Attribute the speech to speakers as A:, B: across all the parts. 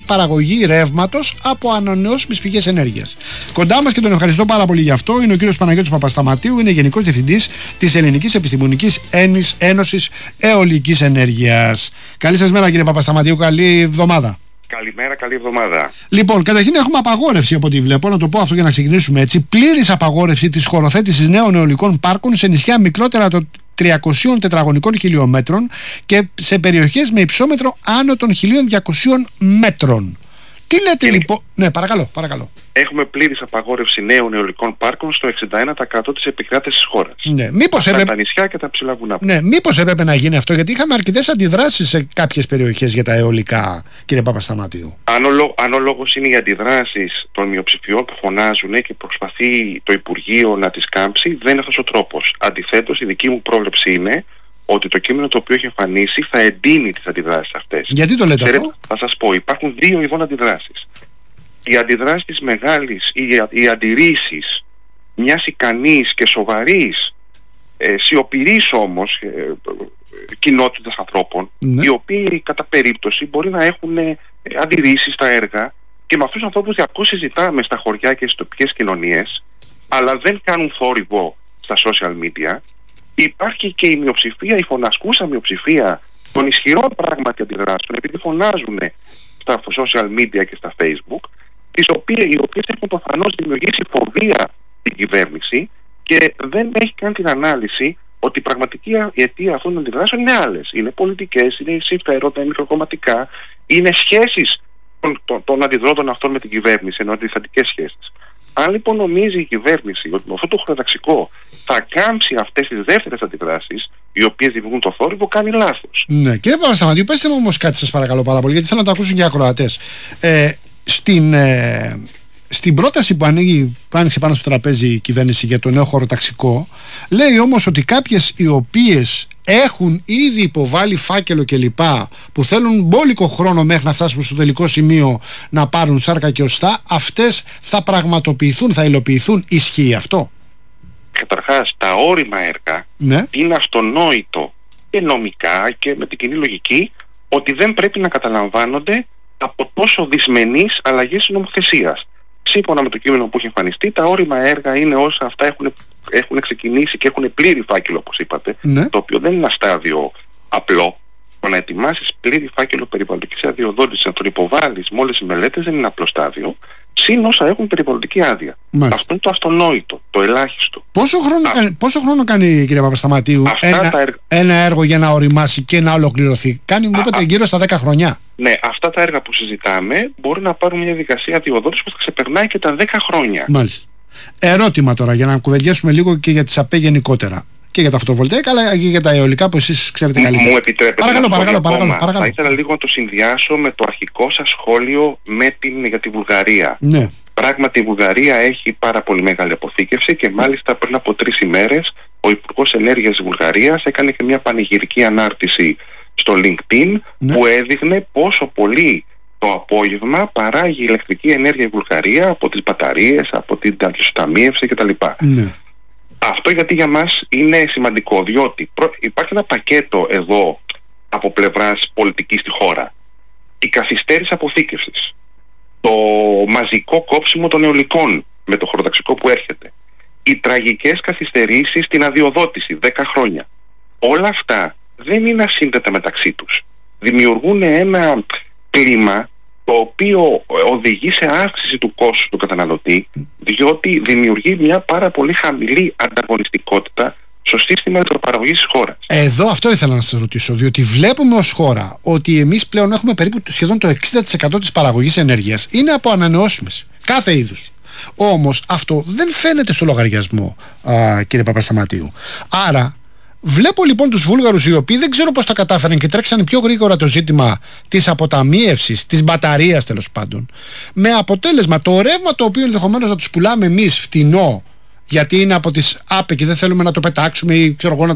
A: παραγωγή ρεύματος από ανανεώσιμες πηγές ενέργειας. Κοντά μας, και τον ευχαριστώ πάρα πολύ γι' αυτό, είναι ο κύριος Παναγιώτης Παπασταματίου, είναι Γενικός Διευθυντής της Ελληνικής Επιστημονικής Ένωσης Αιωλικής Ενέργειας. Καλή σας μέρα, κύριε Παπασταματίου, καλή εβδομάδα.
B: Καλημέρα, καλή εβδομάδα.
A: Λοιπόν, καταρχήν έχουμε απαγόρευση από ό,τι βλέπω, να το πω αυτό για να ξεκινήσουμε έτσι. Πλήρης απαγόρευση της χωροθέτησης νέων αιωλικών πάρκων σε νησιά μικρότερα των 300 τετραγωνικών χιλιόμετρων και σε περιοχές με υψόμετρο άνω των 1200 μέτρων. Τι λέτε λοιπόν? Ναι, παρακαλώ.
B: Έχουμε πλήρης απαγόρευση νέων αιωλικών πάρκων στο 61% της επικράτησης της χώρας.
A: Ναι, μήπως
B: τα νησιά και τα ψηλά βουνά.
A: Ναι, μήπως έπρεπε να γίνει αυτό, γιατί είχαμε αρκετές αντιδράσεις σε κάποιες περιοχές για τα αιωλικά, κύριε Παπασταματίου.
B: Αν ο λόγος είναι οι αντιδράσεις των μειοψηφιών που φωνάζουν και προσπαθεί το Υπουργείο να τις κάμψει, δεν είναι αυτός ο τρόπος. Αντιθέτως, η δική μου πρόβλεψη είναι ότι το κείμενο το οποίο έχει εμφανίσει θα εντείνει τις αντιδράσεις αυτές.
A: Γιατί το λέτε αυτό?
B: Θα σας πω, υπάρχουν δύο ειδών αντιδράσεις. Οι αντιδράσεις της μεγάλης, οι αντιρρήσεις μιας ικανής και σοβαρής, σιωπηρής όμως κοινότητας ανθρώπων,
A: ναι,
B: οι οποίοι κατά περίπτωση μπορεί να έχουν αντιρρήσεις στα έργα, και με αυτούς τους ανθρώπους διαρκώς συζητάμε στα χωριά και στις τοπικές κοινωνίες, αλλά δεν κάνουν θόρυβο στα social media. Υπάρχει και η μειοψηφία, η φωνασκούσα μειοψηφία των ισχυρών πράγματι αντιδράσεων, επειδή φωνάζουν στα social media και στα Facebook, οι οποίες έχουν προφανώς δημιουργήσει φοβία στην κυβέρνηση και δεν έχει κάνει την ανάλυση ότι η πραγματική αιτία αυτών των αντιδράσεων είναι άλλες. Είναι πολιτικές, είναι συμφέροντα, είναι μικροκομματικά, είναι σχέσεις των αντιδρόντων αυτών με την κυβέρνηση, ενώ αντιθετικές σχέσεις. Αν λοιπόν νομίζει η κυβέρνηση ότι με αυτό το χωροταξικό θα κάμψει αυτές τις δεύτερες αντιδράσεις, οι οποίες δημιουργούν το θόρυβο, κάνει λάθος.
A: Ναι, κύριε Παπασταματίου, πέστε μου όμως κάτι, σας παρακαλώ πάρα πολύ, γιατί θέλω να το ακούσουν και οι ακροατές. Στην πρόταση που άνοιξε πάνω στο τραπέζι η κυβέρνηση για το νέο χωροταξικό, λέει όμως ότι κάποιες οι οποίες έχουν ήδη υποβάλει φάκελο κλπ, που θέλουν μπόλικο χρόνο μέχρι να φτάσουν στο τελικό σημείο να πάρουν σάρκα και οστά, αυτές θα πραγματοποιηθούν, θα υλοποιηθούν. Ισχύει αυτό?
B: Καταρχάς, τα όρημα έργα,
A: ναι,
B: είναι αυτονόητο και νομικά και με την κοινή λογική ότι δεν πρέπει να καταλαμβάνονται από τόσο δυσμενείς αλλαγές της νομοθεσίας. Σύμφωνα με το κείμενο που έχει εμφανιστεί, τα όρημα έργα είναι όσα αυτά έχουν ξεκινήσει και έχουν πλήρη φάκελο, όπως είπατε,
A: ναι,
B: το οποίο δεν είναι ένα στάδιο απλό. Το να ετοιμάσεις πλήρη φάκελο περιβαλλοντικής αδειοδότησης, να τον υποβάλεις με όλες τις μελέτες, δεν είναι απλό στάδιο. Συν όσα έχουν περιβαλλοντική άδεια.
A: Μάλιστα.
B: Αυτό είναι το αυτονόητο, το ελάχιστο.
A: Πόσο χρόνο κάνει, κύριε Παπασταματίου, ένα έργο για να οριμάσει και να ολοκληρωθεί? Κάνει, μου είπατε, γύρω στα 10 χρόνια.
B: Ναι, αυτά τα έργα που συζητάμε μπορεί να πάρουν μια διαδικασία αδειοδότησης που θα ξεπερνάει και τα 10 χρόνια.
A: Μάλιστα. Ερώτημα τώρα, για να κουβεντιάσουμε λίγο και για τις ΑΠΕ γενικότερα. Και για τα φωτοβολταϊκά, αλλά και για τα αιωλικά που εσείς ξέρετε καλύτερα.
B: Μου επιτρέπετε?
A: Παρακαλώ.
B: Θα ήθελα λίγο να το συνδυάσω με το αρχικό σας σχόλιο για τη Βουλγαρία.
A: Ναι.
B: Πράγματι η Βουλγαρία έχει πάρα πολύ μεγάλη αποθήκευση και μάλιστα πριν από 3 ημέρες ο Υπουργός Ενέργειας της Βουλγαρίας έκανε και μια πανηγυρική ανάρτηση στο LinkedIn, ναι, που έδειχνε πόσο πολύ το απόγευμα παράγει ηλεκτρική ενέργεια η Βουλγαρία από τις μπαταρίες, από την αντισοταμίευση κτλ.
A: Ναι.
B: Αυτό γιατί για μας είναι σημαντικό, διότι υπάρχει ένα πακέτο εδώ από πλευράς πολιτικής στη χώρα. Η καθυστέρηση αποθήκευσης, το μαζικό κόψιμο των αιωλικών με το χωροταξικό που έρχεται, οι τραγικές καθυστερήσεις στην αδειοδότηση 10 χρόνια. Όλα αυτά δεν είναι ασύνδετα μεταξύ τους. Δημιουργούν ένα κλίμα το οποίο οδηγεί σε αύξηση του κόστου του καταναλωτή, διότι δημιουργεί μια πάρα πολύ χαμηλή ανταγωνιστικότητα στο σύστημα ηλεκτροπαραγωγής της χώρας.
A: Εδώ αυτό ήθελα να σας ρωτήσω, διότι βλέπουμε ως χώρα ότι εμείς πλέον έχουμε περίπου σχεδόν το 60% της παραγωγής ενέργειας είναι από ανανεώσιμες, κάθε είδους. Όμως αυτό δεν φαίνεται στο λογαριασμό, κύριε Παπασταματίου. Άρα βλέπω λοιπόν τους Βούλγαρους, οι οποίοι δεν ξέρω πώς τα κατάφεραν και τρέξανε πιο γρήγορα το ζήτημα της αποταμίευσης, της μπαταρίας τέλος πάντων, με αποτέλεσμα το ρεύμα το οποίο ενδεχομένως να τους πουλάμε εμείς φτηνό, γιατί είναι από τις ΑΠΕ και δεν θέλουμε να το πετάξουμε ή ξέρω εγώ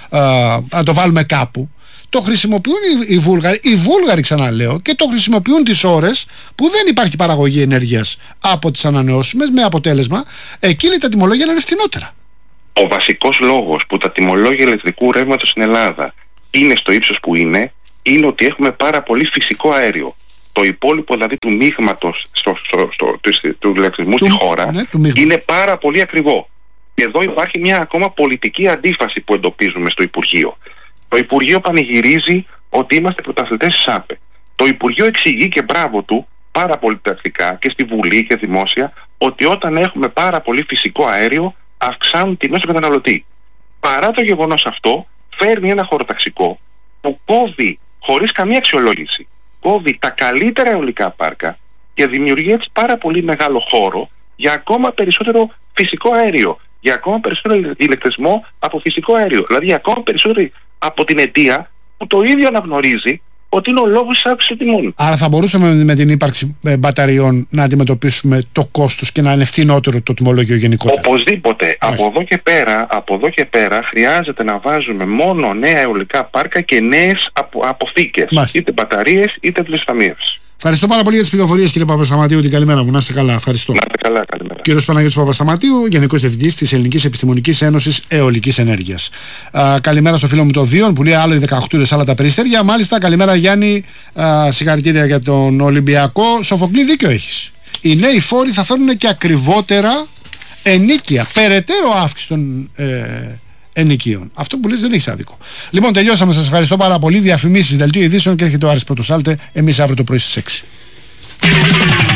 A: να το βάλουμε κάπου, το χρησιμοποιούν οι Βούλγαροι ξαναλέω, και το χρησιμοποιούν τις ώρες που δεν υπάρχει παραγωγή ενέργειας από τις ανανεώσιμες, με αποτέλεσμα εκείνη τα τιμολόγια να είναι φτηνότερα.
B: Ο βασικός λόγος που τα τιμολόγια ηλεκτρικού ρεύματος στην Ελλάδα είναι στο ύψος που είναι ότι έχουμε πάρα πολύ φυσικό αέριο. το υπόλοιπο δηλαδή του μείγματος του ηλεκτρισμού στη χώρα, είναι πάρα πολύ ακριβό. Και εδώ υπάρχει μια ακόμα πολιτική αντίφαση που εντοπίζουμε στο Υπουργείο. Το Υπουργείο πανηγυρίζει ότι είμαστε πρωταθλητές της ΑΠΕ. Το Υπουργείο εξηγεί και μπράβο του πάρα πολύ τακτικά και στη Βουλή και δημόσια ότι όταν έχουμε πάρα πολύ φυσικό αέριο αυξάνουν τιμές του καταναλωτή. Παρά το γεγονός αυτό, φέρνει ένα χωροταξικό που κόβει χωρίς καμία αξιολόγηση, κόβει τα καλύτερα αιωλικά πάρκα και δημιουργεί έτσι πάρα πολύ μεγάλο χώρο για ακόμα περισσότερο φυσικό αέριο, για ακόμα περισσότερο ηλεκτρισμό από φυσικό αέριο, δηλαδή για ακόμα περισσότερο από την αιτία που το ίδιο αναγνωρίζει ότι είναι ο λόγος της αύξησης τιμών.
A: Άρα θα μπορούσαμε με την ύπαρξη μπαταριών να αντιμετωπίσουμε το κόστος και να είναι φθηνότερο το τιμολόγιο γενικότερα.
B: Οπωσδήποτε. Από εδώ και πέρα χρειάζεται να βάζουμε μόνο νέα αιωλικά πάρκα και νέες αποθήκες. Είτε μπαταρίες είτε πλησταμίες.
A: Ευχαριστώ πάρα πολύ για τις πληροφορίες, κύριε Παπασταματίου. Την καλημέρα μου. Να είστε καλά. Ευχαριστώ.
B: Να είστε καλά. Καλημέρα.
A: Κύριος Παναγιώτης Παπασταματίου, Γενικός Διευθυντής της Ελληνικής Επιστημονικής Ένωσης Αιωλικής Ενέργειας. Καλημέρα στο φίλο μου το Δίον που λέει άλλο οι 18 άλλα τα περιστέρια. Μάλιστα, καλημέρα Γιάννη. Συγχαρητήρια για τον Ολυμπιακό. Σοφοκλή, δίκιο έχεις. Οι νέοι φόροι θα φέρουν και ακριβότερα ενίκεια. Περαιτέρω αύξηση των ενοικίων. Αυτό που λες δεν έχεις άδικο. Λοιπόν, τελειώσαμε. Σας ευχαριστώ πάρα πολύ. Διαφημίσεις, δελτίο ειδήσεων και έρχεται ο Άρης Πρωτοσάλτε. Εμείς αύριο το πρωί στις 6.